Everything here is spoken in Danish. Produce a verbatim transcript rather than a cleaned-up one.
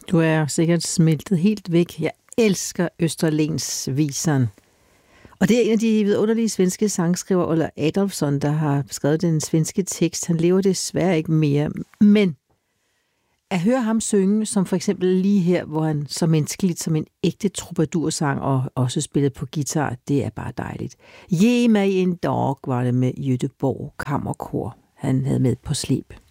Du er sikkert smeltet helt væk. Jeg elsker Østerlensviseren. Og det er en af de vidunderlige svenske sangskriver, Olle Adolphson, der har skrevet den svenske tekst. Han lever desværre ikke mere. Men at høre ham synge, som for eksempel lige her, hvor han så menneskeligt som en ægte troubadursang og også spillet på guitar, det er bare dejligt. Je mig en dag var det med Göteborg Kammerkor, han havde med på slip.